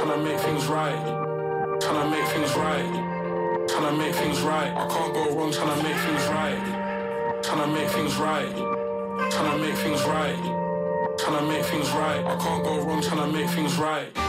trying to make things right, trying to make things right, trying to make things right. I can't go wrong trying to make things right, trying to make things right, trying to make things right, trying to make things right. I can't go wrong trying to make things right.